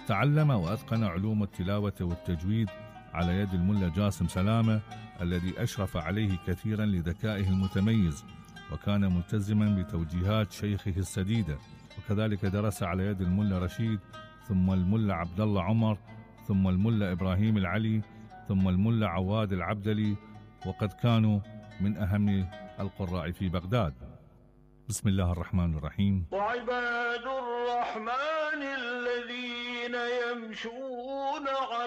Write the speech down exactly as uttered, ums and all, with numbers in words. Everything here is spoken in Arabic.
تعلم وأتقن علوم التلاوة والتجويد على يد الملا جاسم سلامة الذي أشرف عليه كثيرا لذكائه المتميز، وكان ملتزما بتوجيهات شيخه السديدة. وكذلك درس على يد الملا رشيد، ثم الملا عبد الله عمر، ثم الملا إبراهيم العلي، ثم الملا عواد العبدلي، وقد كانوا من أهم القراء في بغداد. بسم الله الرحمن الرحيم. وعباد الرحمن الذين يمشون على